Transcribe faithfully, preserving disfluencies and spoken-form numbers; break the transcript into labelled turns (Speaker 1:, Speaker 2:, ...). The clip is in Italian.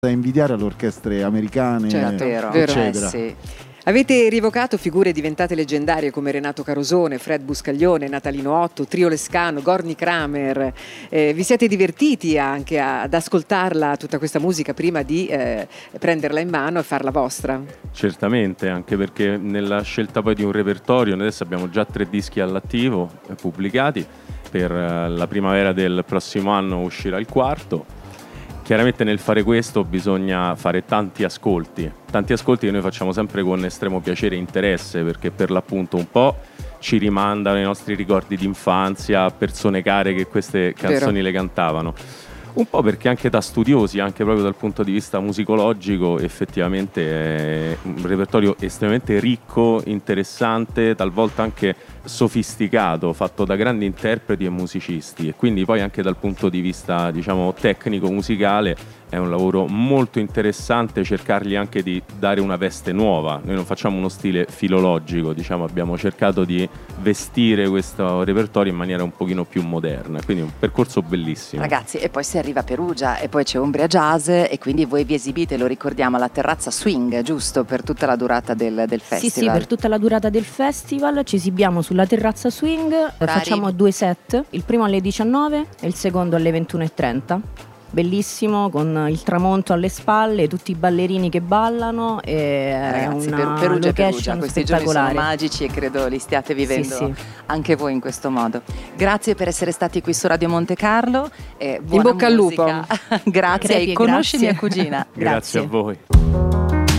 Speaker 1: da invidiare alle orchestre americane,
Speaker 2: certo,
Speaker 1: eccetera.
Speaker 2: Eh, sì. Avete rievocato figure diventate leggendarie come Renato Carosone, Fred Buscaglione, Natalino Otto, Trio Lescano, Gorny Kramer. Eh, vi siete divertiti anche a, ad ascoltarla, tutta questa musica, prima di eh, prenderla in mano e farla vostra?
Speaker 3: Certamente, anche perché nella scelta poi di un repertorio, noi adesso abbiamo già tre dischi all'attivo eh, pubblicati, per eh, la primavera del prossimo anno uscirà il quarto. Chiaramente nel fare questo bisogna fare tanti ascolti, tanti ascolti che noi facciamo sempre con estremo piacere e interesse, perché per l'appunto un po' ci rimandano ai nostri ricordi di infanzia, persone care che queste canzoni Vero. le cantavano. Un po' perché anche da studiosi, anche proprio dal punto di vista musicologico, effettivamente è un repertorio estremamente ricco, interessante, talvolta anche sofisticato, fatto da grandi interpreti e musicisti, e quindi poi anche dal punto di vista, diciamo, tecnico musicale è un lavoro molto interessante cercargli anche di dare una veste nuova. Noi non facciamo uno stile filologico, diciamo, abbiamo cercato di vestire questo repertorio in maniera un pochino più moderna, quindi un percorso bellissimo.
Speaker 4: Ragazzi, e poi si arriva a Perugia e poi c'è Umbria Jazz e quindi voi vi esibite, lo ricordiamo, alla terrazza Swing, giusto? Per tutta la durata del, del festival.
Speaker 5: Sì, sì, per tutta la durata del festival ci esibiamo sulla terrazza Swing, Orari. Facciamo due set, il primo alle diciannove e il secondo alle ventuno e trenta. Bellissimo, con il tramonto alle spalle, tutti i ballerini che ballano e
Speaker 4: ragazzi,
Speaker 5: una
Speaker 4: per, Perugia e Perugia, questi giorni sono magici e credo li stiate vivendo sì, sì. anche voi in questo modo. Grazie per essere stati qui su Radio Monte Carlo e buona
Speaker 2: in bocca
Speaker 4: musica.
Speaker 2: al lupo.
Speaker 4: Grazie, e conosci mia cugina.
Speaker 3: Grazie a voi.